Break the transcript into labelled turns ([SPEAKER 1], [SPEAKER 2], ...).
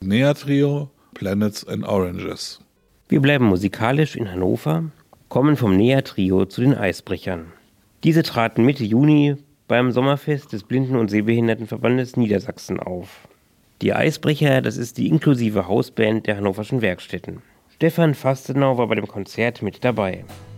[SPEAKER 1] NEA-Trio Planets and Oranges.
[SPEAKER 2] Wir bleiben musikalisch in Hannover, kommen vom NEA-Trio zu den Eisbrechern. Diese traten Mitte Juni beim Sommerfest des Blinden- und Sehbehindertenverbandes Niedersachsen auf. Die Eisbrecher, das ist die inklusive Hausband der Hannoverschen Werkstätten. Stefan Fastenau war bei dem Konzert mit dabei.